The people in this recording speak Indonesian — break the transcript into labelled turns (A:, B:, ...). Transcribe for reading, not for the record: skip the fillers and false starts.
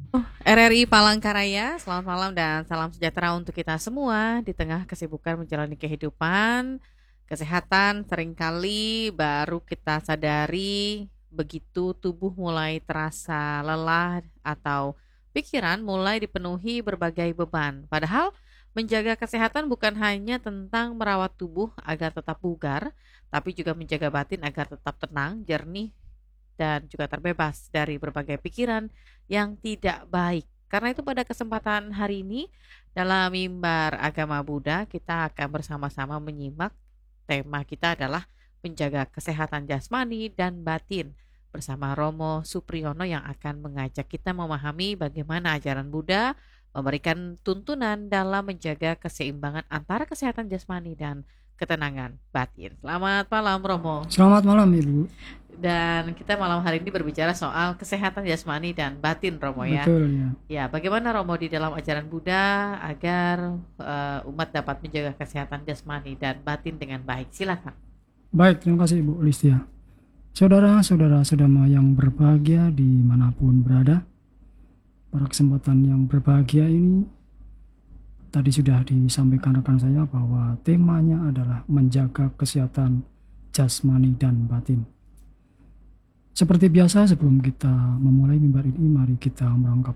A: RRI Palangkaraya, selamat malam dan salam sejahtera untuk kita semua di tengah kesibukan menjalani kehidupan. Kesehatan seringkali baru kita sadari begitu tubuh mulai terasa lelah atau pikiran mulai dipenuhi berbagai beban. Padahal menjaga kesehatan bukan hanya tentang merawat tubuh agar tetap bugar, tapi juga menjaga batin agar tetap tenang, jernih, dan juga terbebas dari berbagai pikiran yang tidak baik. Karena itu pada kesempatan hari ini dalam mimbar agama Buddha kita akan bersama-sama menyimak tema kita adalah menjaga kesehatan jasmani dan batin bersama Romo Supriyono yang akan mengajak kita memahami bagaimana ajaran Buddha memberikan tuntunan dalam menjaga keseimbangan antara kesehatan jasmani dan ketenangan batin. Selamat malam Romo.
B: Selamat malam Ibu.
A: Dan kita malam hari ini berbicara soal kesehatan jasmani dan batin, Romo ya.
B: Betul ya.
A: Ya, bagaimana Romo di dalam ajaran Buddha agar umat dapat menjaga kesehatan jasmani dan batin dengan baik? Silakan.
B: Baik, terima kasih Ibu Listia. Saudara-saudara sedama yang berbahagia dimanapun berada, pada kesempatan yang berbahagia ini tadi sudah disampaikan rekan saya bahwa temanya adalah menjaga kesehatan jasmani dan batin. Seperti biasa sebelum kita memulai mimbar ini, mari kita merangkap